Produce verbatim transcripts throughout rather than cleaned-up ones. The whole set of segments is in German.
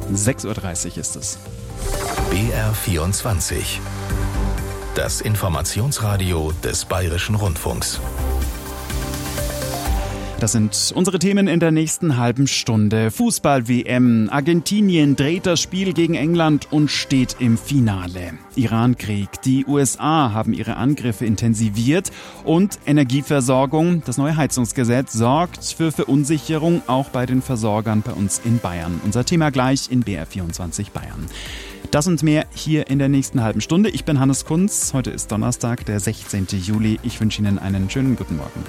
sechs Uhr dreißig ist es. B R vierundzwanzig. Das Informationsradio des Bayerischen Rundfunks. Das sind unsere Themen in der nächsten halben Stunde. Fußball-W M. Argentinien dreht das Spiel gegen England und steht im Finale. Iran-Krieg. Die U S A haben ihre Angriffe intensiviert. Und Energieversorgung. Das neue Heizungsgesetz sorgt für Verunsicherung auch bei den Versorgern bei uns in Bayern. Unser Thema gleich in B R vierundzwanzig Bayern. Das und mehr hier in der nächsten halben Stunde. Ich bin Hannes Kunz. Heute ist Donnerstag, der sechzehnten Juli. Ich wünsche Ihnen einen schönen guten Morgen.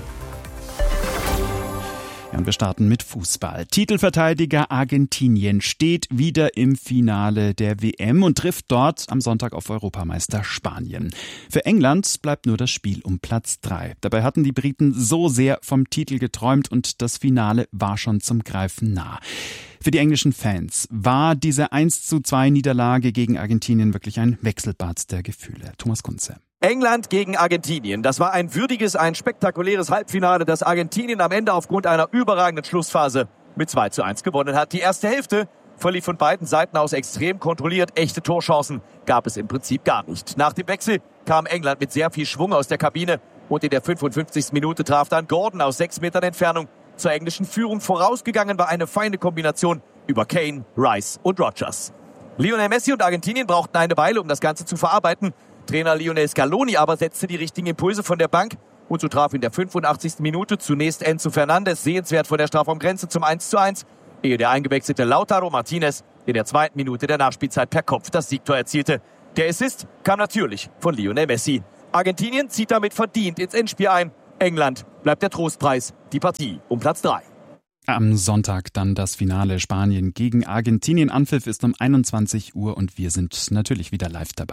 Ja, und wir starten mit Fußball. Titelverteidiger Argentinien steht wieder im Finale der W M und trifft dort am Sonntag auf Europameister Spanien. Für England bleibt nur das Spiel um Platz drei. Dabei hatten die Briten so sehr vom Titel geträumt und das Finale war schon zum Greifen nah. Für die englischen Fans war diese eins zu zwei Niederlage gegen Argentinien wirklich ein Wechselbad der Gefühle. Thomas Kunze. England gegen Argentinien. Das war ein würdiges, ein spektakuläres Halbfinale, das Argentinien am Ende aufgrund einer überragenden Schlussphase mit zwei zu eins gewonnen hat. Die erste Hälfte verlief von beiden Seiten aus extrem kontrolliert. Echte Torchancen gab es im Prinzip gar nicht. Nach dem Wechsel kam England mit sehr viel Schwung aus der Kabine und in der fünfundfünfzigsten Minute traf dann Gordon aus sechs Metern Entfernung zur englischen Führung. Vorausgegangen war eine feine Kombination über Kane, Rice und Rodgers. Lionel Messi und Argentinien brauchten eine Weile, um das Ganze zu verarbeiten. Trainer Lionel Scaloni aber setzte die richtigen Impulse von der Bank und so traf in der fünfundachtzigsten Minute zunächst Enzo Fernandes sehenswert vor der Strafraumgrenze zum eins zu eins, ehe der eingewechselte Lautaro Martinez in der zweiten Minute der Nachspielzeit per Kopf das Siegtor erzielte. Der Assist kam natürlich von Lionel Messi. Argentinien zieht damit verdient ins Endspiel ein. England bleibt der Trostpreis, die Partie um Platz drei. Am Sonntag dann das Finale Spanien gegen Argentinien. Anpfiff ist um einundzwanzig Uhr und wir sind natürlich wieder live dabei.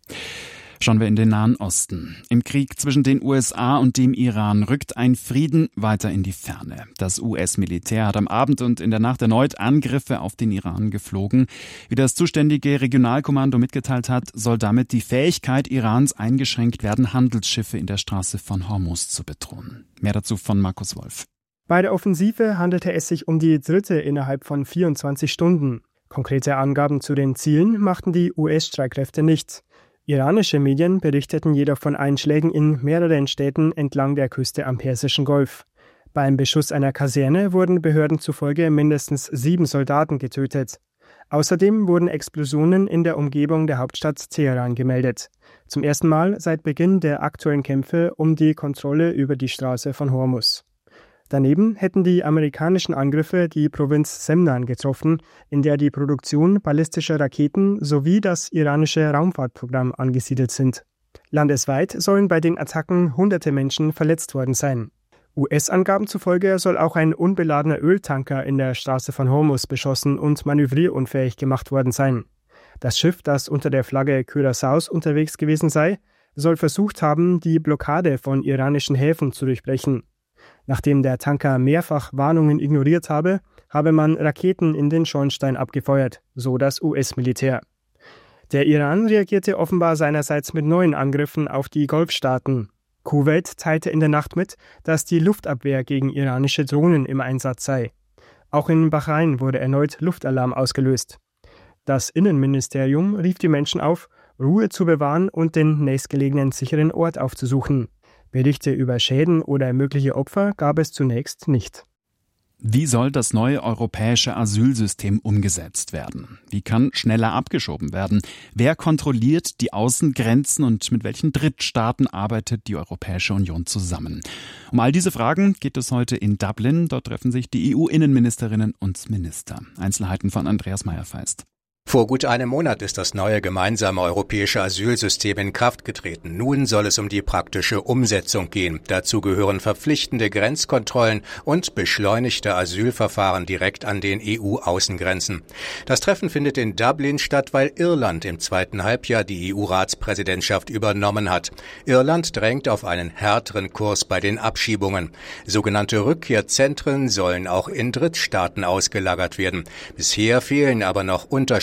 Schauen wir in den Nahen Osten. Im Krieg zwischen den U S A und dem Iran rückt ein Frieden weiter in die Ferne. Das U S-Militär hat am Abend und in der Nacht erneut Angriffe auf den Iran geflogen. Wie das zuständige Regionalkommando mitgeteilt hat, soll damit die Fähigkeit Irans eingeschränkt werden, Handelsschiffe in der Straße von Hormuz zu bedrohen. Mehr dazu von Markus Wolf. Bei der Offensive handelte es sich um die dritte innerhalb von vierundzwanzig Stunden. Konkrete Angaben zu den Zielen machten die U S-Streitkräfte nicht. Iranische Medien berichteten jedoch von Einschlägen in mehreren Städten entlang der Küste am Persischen Golf. Beim Beschuss einer Kaserne wurden Behörden zufolge mindestens sieben Soldaten getötet. Außerdem wurden Explosionen in der Umgebung der Hauptstadt Teheran gemeldet. Zum ersten Mal seit Beginn der aktuellen Kämpfe um die Kontrolle über die Straße von Hormuz. Daneben hätten die amerikanischen Angriffe die Provinz Semnan getroffen, in der die Produktion ballistischer Raketen sowie das iranische Raumfahrtprogramm angesiedelt sind. Landesweit sollen bei den Attacken hunderte Menschen verletzt worden sein. U S-Angaben zufolge soll auch ein unbeladener Öltanker in der Straße von Hormuz beschossen und manövrierunfähig gemacht worden sein. Das Schiff, das unter der Flagge Curaçaos unterwegs gewesen sei, soll versucht haben, die Blockade von iranischen Häfen zu durchbrechen. Nachdem der Tanker mehrfach Warnungen ignoriert habe, habe man Raketen in den Schornstein abgefeuert, so das U S-Militär. Der Iran reagierte offenbar seinerseits mit neuen Angriffen auf die Golfstaaten. Kuwait teilte in der Nacht mit, dass die Luftabwehr gegen iranische Drohnen im Einsatz sei. Auch in Bahrain wurde erneut Luftalarm ausgelöst. Das Innenministerium rief die Menschen auf, Ruhe zu bewahren und den nächstgelegenen sicheren Ort aufzusuchen. Berichte über Schäden oder mögliche Opfer gab es zunächst nicht. Wie soll das neue europäische Asylsystem umgesetzt werden? Wie kann schneller abgeschoben werden? Wer kontrolliert die Außengrenzen und mit welchen Drittstaaten arbeitet die Europäische Union zusammen? Um all diese Fragen geht es heute in Dublin. Dort treffen sich die E U-Innenministerinnen und Minister. Einzelheiten von Andreas Meyer-Feist. Vor gut einem Monat ist das neue gemeinsame europäische Asylsystem in Kraft getreten. Nun soll es um die praktische Umsetzung gehen. Dazu gehören verpflichtende Grenzkontrollen und beschleunigte Asylverfahren direkt an den E U-Außengrenzen. Das Treffen findet in Dublin statt, weil Irland im zweiten Halbjahr die E U-Ratspräsidentschaft übernommen hat. Irland drängt auf einen härteren Kurs bei den Abschiebungen. Sogenannte Rückkehrzentren sollen auch in Drittstaaten ausgelagert werden. Bisher fehlen aber noch Unterschriften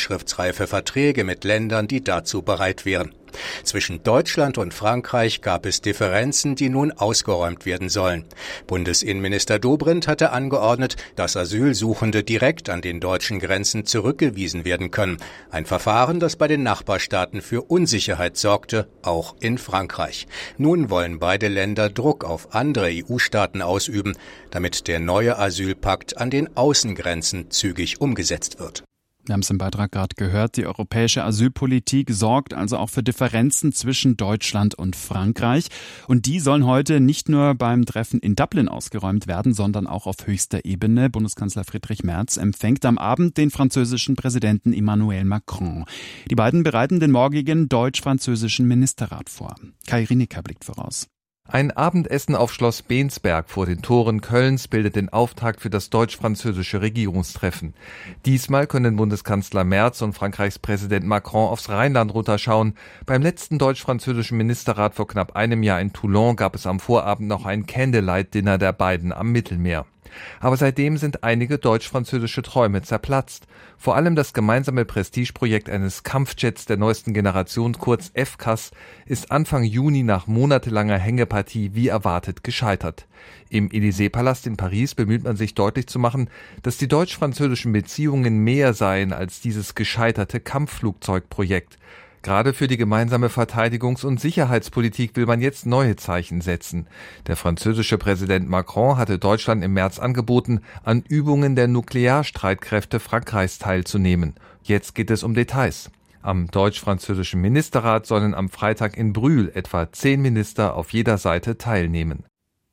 unterschriftsreife Verträge mit Ländern, die dazu bereit wären. Zwischen Deutschland und Frankreich gab es Differenzen, die nun ausgeräumt werden sollen. Bundesinnenminister Dobrindt hatte angeordnet, dass Asylsuchende direkt an den deutschen Grenzen zurückgewiesen werden können. Ein Verfahren, das bei den Nachbarstaaten für Unsicherheit sorgte, auch in Frankreich. Nun wollen beide Länder Druck auf andere E U-Staaten ausüben, damit der neue Asylpakt an den Außengrenzen zügig umgesetzt wird. Wir haben es im Beitrag gerade gehört, die europäische Asylpolitik sorgt also auch für Differenzen zwischen Deutschland und Frankreich. Und die sollen heute nicht nur beim Treffen in Dublin ausgeräumt werden, sondern auch auf höchster Ebene. Bundeskanzler Friedrich Merz empfängt am Abend den französischen Präsidenten Emmanuel Macron. Die beiden bereiten den morgigen deutsch-französischen Ministerrat vor. Kai Rinecker blickt voraus. Ein Abendessen auf Schloss Bensberg vor den Toren Kölns bildet den Auftakt für das deutsch-französische Regierungstreffen. Diesmal können Bundeskanzler Merz und Frankreichs Präsident Macron aufs Rheinland runterschauen. Beim letzten deutsch-französischen Ministerrat vor knapp einem Jahr in Toulon gab es am Vorabend noch ein Candlelight-Dinner der beiden am Mittelmeer. Aber seitdem sind einige deutsch-französische Träume zerplatzt. Vor allem das gemeinsame Prestigeprojekt eines Kampfjets der neuesten Generation, kurz F C A S, ist Anfang Juni nach monatelanger Hängepartie wie erwartet gescheitert. Im Élysée-Palast in Paris bemüht man sich deutlich zu machen, dass die deutsch-französischen Beziehungen mehr seien als dieses gescheiterte Kampfflugzeugprojekt. Gerade für die gemeinsame Verteidigungs- und Sicherheitspolitik will man jetzt neue Zeichen setzen. Der französische Präsident Macron hatte Deutschland im März angeboten, an Übungen der Nuklearstreitkräfte Frankreichs teilzunehmen. Jetzt geht es um Details. Am deutsch-französischen Ministerrat sollen am Freitag in Brühl etwa zehn Minister auf jeder Seite teilnehmen.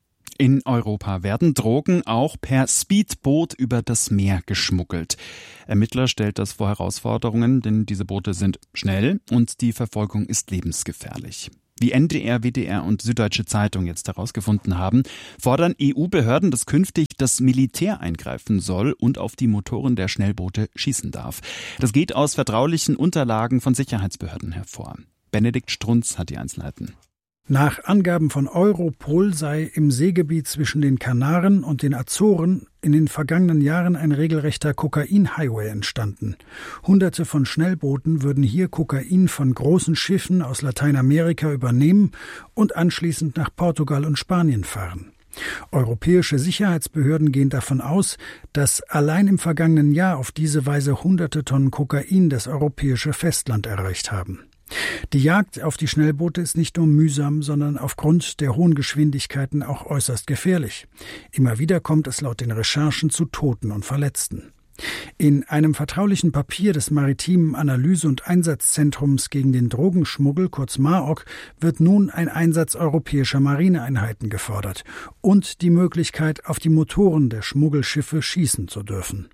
In Europa werden Drogen auch per Speedboot über das Meer geschmuggelt. Ermittler stellt das vor Herausforderungen, denn diese Boote sind schnell und die Verfolgung ist lebensgefährlich. Wie N D R, W D R und Süddeutsche Zeitung jetzt herausgefunden haben, fordern E U-Behörden, dass künftig das Militär eingreifen soll und auf die Motoren der Schnellboote schießen darf. Das geht aus vertraulichen Unterlagen von Sicherheitsbehörden hervor. Benedikt Strunz hat die Einzelheiten. Nach Angaben von Europol sei im Seegebiet zwischen den Kanaren und den Azoren in den vergangenen Jahren ein regelrechter Kokain-Highway entstanden. Hunderte von Schnellbooten würden hier Kokain von großen Schiffen aus Lateinamerika übernehmen und anschließend nach Portugal und Spanien fahren. Europäische Sicherheitsbehörden gehen davon aus, dass allein im vergangenen Jahr auf diese Weise hunderte Tonnen Kokain das europäische Festland erreicht haben. Die Jagd auf die Schnellboote ist nicht nur mühsam, sondern aufgrund der hohen Geschwindigkeiten auch äußerst gefährlich. Immer wieder kommt es laut den Recherchen zu Toten und Verletzten. In einem vertraulichen Papier des Maritimen Analyse- und Einsatzzentrums gegen den Drogenschmuggel, kurz MAOC, wird nun ein Einsatz europäischer Marineeinheiten gefordert und die Möglichkeit, auf die Motoren der Schmuggelschiffe schießen zu dürfen.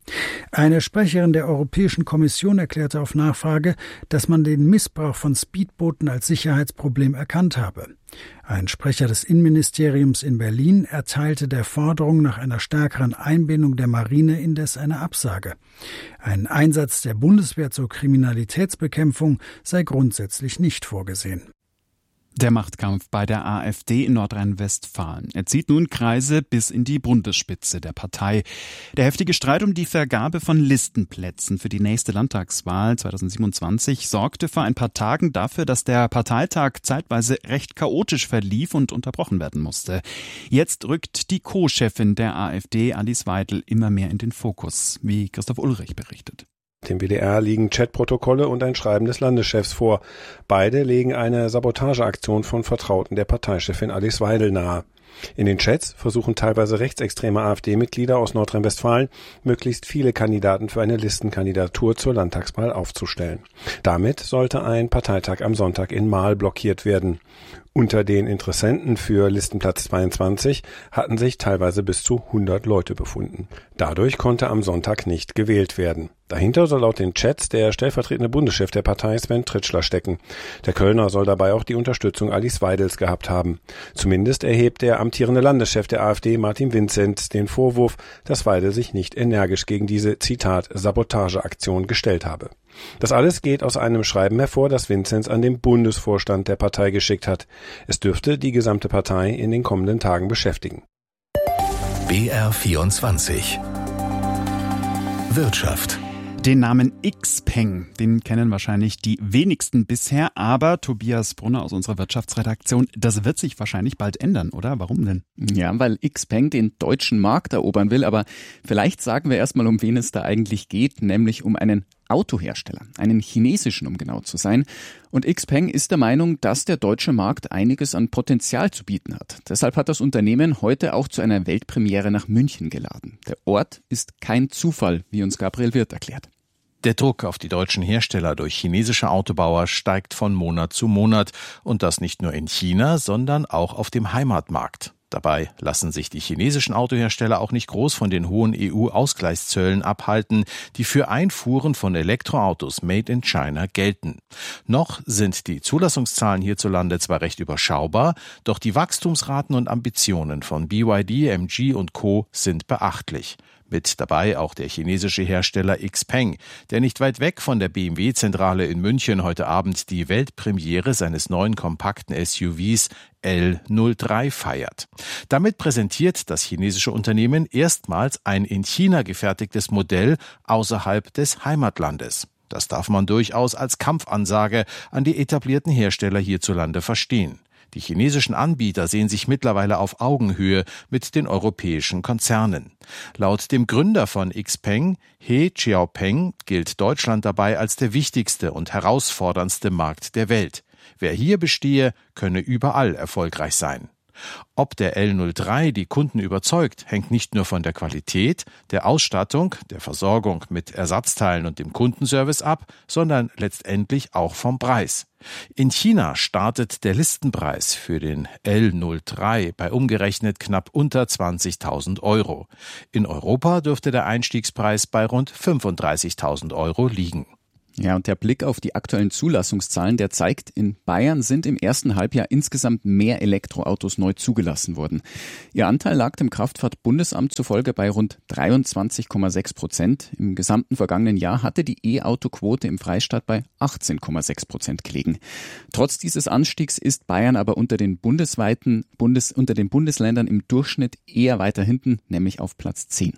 Eine Sprecherin der Europäischen Kommission erklärte auf Nachfrage, dass man den Missbrauch von Speedbooten als Sicherheitsproblem erkannt habe. Ein Sprecher des Innenministeriums in Berlin erteilte der Forderung nach einer stärkeren Einbindung der Marine indes eine Absage. Ein Einsatz der Bundeswehr zur Kriminalitätsbekämpfung sei grundsätzlich nicht vorgesehen. Der Machtkampf bei der AfD in Nordrhein-Westfalen. Er zieht nun Kreise bis in die Bundesspitze der Partei. Der heftige Streit um die Vergabe von Listenplätzen für die nächste Landtagswahl zweitausendsiebenundzwanzig sorgte vor ein paar Tagen dafür, dass der Parteitag zeitweise recht chaotisch verlief und unterbrochen werden musste. Jetzt rückt die Co-Chefin der AfD, Alice Weidel, immer mehr in den Fokus, wie Christoph Ulrich berichtet. Dem W D R liegen Chatprotokolle und ein Schreiben des Landeschefs vor. Beide legen eine Sabotageaktion von Vertrauten der Parteichefin Alice Weidel nahe. In den Chats versuchen teilweise rechtsextreme AfD-Mitglieder aus Nordrhein-Westfalen, möglichst viele Kandidaten für eine Listenkandidatur zur Landtagswahl aufzustellen. Damit sollte ein Parteitag am Sonntag in Marl blockiert werden. Unter den Interessenten für Listenplatz zweiundzwanzig hatten sich teilweise bis zu hundert Leute befunden. Dadurch konnte am Sonntag nicht gewählt werden. Dahinter soll laut den Chats der stellvertretende Bundeschef der Partei Sven Tritschler stecken. Der Kölner soll dabei auch die Unterstützung Alice Weidels gehabt haben. Zumindest erhebt der amtierende Landeschef der AfD Martin Vinzenz den Vorwurf, dass Weidel sich nicht energisch gegen diese, Zitat, Sabotageaktion gestellt habe. Das alles geht aus einem Schreiben hervor, das Vinzenz an den Bundesvorstand der Partei geschickt hat. Es dürfte die gesamte Partei in den kommenden Tagen beschäftigen. B R vierundzwanzig Wirtschaft. Den Namen Xpeng, den kennen wahrscheinlich die wenigsten bisher, aber Tobias Brunner aus unserer Wirtschaftsredaktion, das wird sich wahrscheinlich bald ändern, oder? Warum denn? Ja, weil Xpeng den deutschen Markt erobern will, aber vielleicht sagen wir erstmal, um wen es da eigentlich geht, nämlich um einen Autohersteller, einen chinesischen, um genau zu sein. Und Xpeng ist der Meinung, dass der deutsche Markt einiges an Potenzial zu bieten hat. Deshalb hat das Unternehmen heute auch zu einer Weltpremiere nach München geladen. Der Ort ist kein Zufall, wie uns Gabriel Wirth erklärt. Der Druck auf die deutschen Hersteller durch chinesische Autobauer steigt von Monat zu Monat. Und das nicht nur in China, sondern auch auf dem Heimatmarkt. Dabei lassen sich die chinesischen Autohersteller auch nicht groß von den hohen E U-Ausgleichszöllen abhalten, die für Einfuhren von Elektroautos made in China gelten. Noch sind die Zulassungszahlen hierzulande zwar recht überschaubar, doch die Wachstumsraten und Ambitionen von B Y D, M G und Co. sind beachtlich. Mit dabei auch der chinesische Hersteller Xpeng, der nicht weit weg von der B M W-Zentrale in München heute Abend die Weltpremiere seines neuen kompakten S U Vs L null drei feiert. Damit präsentiert das chinesische Unternehmen erstmals ein in China gefertigtes Modell außerhalb des Heimatlandes. Das darf man durchaus als Kampfansage an die etablierten Hersteller hierzulande verstehen. Die chinesischen Anbieter sehen sich mittlerweile auf Augenhöhe mit den europäischen Konzernen. Laut dem Gründer von Xpeng, He Xiaopeng, gilt Deutschland dabei als der wichtigste und herausforderndste Markt der Welt. Wer hier bestehe, könne überall erfolgreich sein. Ob der L null drei die Kunden überzeugt, hängt nicht nur von der Qualität, der Ausstattung, der Versorgung mit Ersatzteilen und dem Kundenservice ab, sondern letztendlich auch vom Preis. In China startet der Listenpreis für den L null drei bei umgerechnet knapp unter zwanzigtausend Euro. In Europa dürfte der Einstiegspreis bei rund fünfunddreißigtausend Euro liegen. Ja, und der Blick auf die aktuellen Zulassungszahlen, der zeigt, in Bayern sind im ersten Halbjahr insgesamt mehr Elektroautos neu zugelassen worden. Ihr Anteil lag dem Kraftfahrtbundesamt zufolge bei rund dreiundzwanzig Komma sechs Prozent. Im gesamten vergangenen Jahr hatte die E-Auto-Quote im Freistaat bei achtzehn Komma sechs Prozent gelegen. Trotz dieses Anstiegs ist Bayern aber unter den bundesweiten Bundes, unter den Bundesländern im Durchschnitt eher weiter hinten, nämlich auf Platz zehn.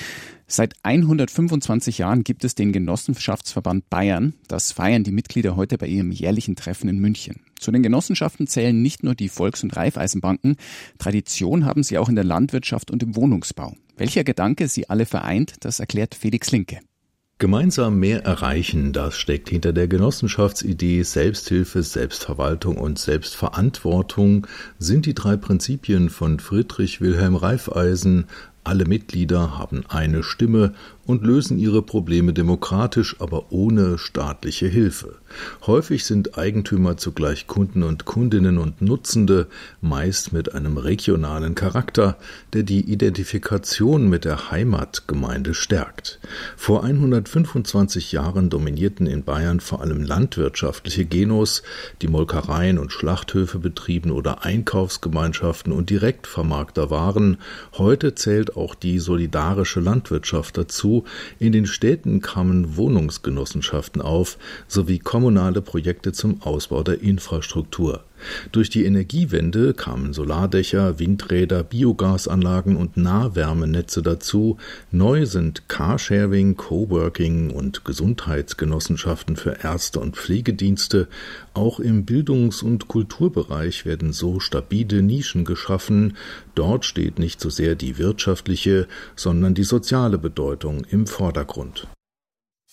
Seit hundertfünfundzwanzig Jahren gibt es den Genossenschaftsverband Bayern. Das feiern die Mitglieder heute bei ihrem jährlichen Treffen in München. Zu den Genossenschaften zählen nicht nur die Volks- und Raiffeisenbanken. Tradition haben sie auch in der Landwirtschaft und im Wohnungsbau. Welcher Gedanke sie alle vereint, das erklärt Felix Linke. Gemeinsam mehr erreichen, das steckt hinter der Genossenschaftsidee. Selbsthilfe, Selbstverwaltung und Selbstverantwortung sind die drei Prinzipien von Friedrich Wilhelm Raiffeisen. Alle Mitglieder haben eine Stimme und lösen ihre Probleme demokratisch, aber ohne staatliche Hilfe. Häufig sind Eigentümer zugleich Kunden und Kundinnen und Nutzende, meist mit einem regionalen Charakter, der die Identifikation mit der Heimatgemeinde stärkt. Vor hundertfünfundzwanzig Jahren dominierten in Bayern vor allem landwirtschaftliche Genos, die Molkereien und Schlachthöfe betrieben oder Einkaufsgemeinschaften und Direktvermarkter waren. Heute zählt auch die solidarische Landwirtschaft dazu. In den Städten kamen Wohnungsgenossenschaften auf, sowie kommunale Projekte zum Ausbau der Infrastruktur. Durch die Energiewende kamen Solardächer, Windräder, Biogasanlagen und Nahwärmenetze dazu. Neu sind Carsharing, Coworking und Gesundheitsgenossenschaften für Ärzte und Pflegedienste. Auch im Bildungs- und Kulturbereich werden so stabile Nischen geschaffen. Dort steht nicht so sehr die wirtschaftliche, sondern die soziale Bedeutung im Vordergrund.